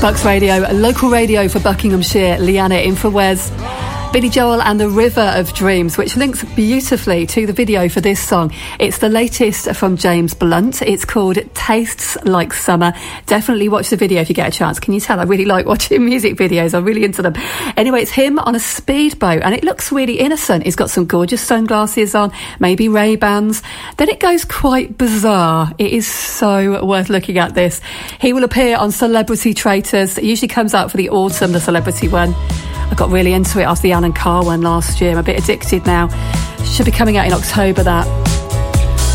Bucks Radio, local radio for Buckinghamshire. Leanna in for Wes. Billy Joel and the River of Dreams, which links beautifully to the video for this song. It's the latest from James Blunt. It's called Tastes Like Summer. Definitely watch the video if you get a chance. Can you tell I really like watching music videos? I'm really into them. Anyway, it's him on a speedboat and it looks really innocent. He's got some gorgeous sunglasses on, maybe Ray-Bans. Then it goes quite bizarre. It is so worth looking at this. He will appear on Celebrity Traitors. It usually comes out for the autumn, the celebrity one. I got really into it after the Alan Carr one last year. I'm a bit addicted now. Should be coming out in October, that.